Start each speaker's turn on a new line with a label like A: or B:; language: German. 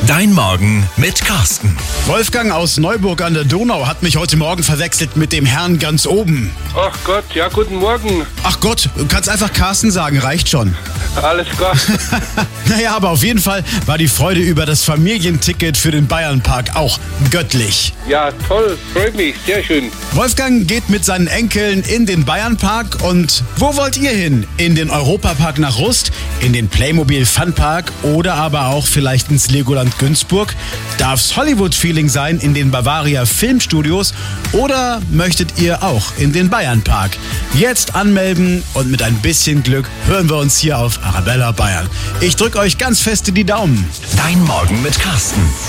A: Dein Morgen mit Carsten.
B: Wolfgang aus Neuburg an der Donau hat mich heute Morgen verwechselt mit dem Herrn ganz oben.
C: Ach Gott, ja, guten Morgen.
B: Ach Gott, du kannst einfach Carsten sagen, reicht schon.
C: Alles klar.
B: Naja, aber auf jeden Fall war die Freude über das Familienticket für den Bayernpark auch göttlich.
C: Ja, toll, freut mich, sehr schön.
B: Wolfgang geht mit seinen Enkeln in den Bayernpark und wo wollt ihr hin? In den Europapark nach Rust, in den Playmobil Funpark oder aber auch vielleicht ins Legoland Günzburg? Darf's Hollywood-Feeling sein in den Bavaria Filmstudios oder möchtet ihr auch in den Bayernpark? Jetzt anmelden und mit ein bisschen Glück hören wir uns hier auf Arabella Bayern. Ich drücke euch ganz fest in die Daumen.
A: Dein Morgen mit Carsten.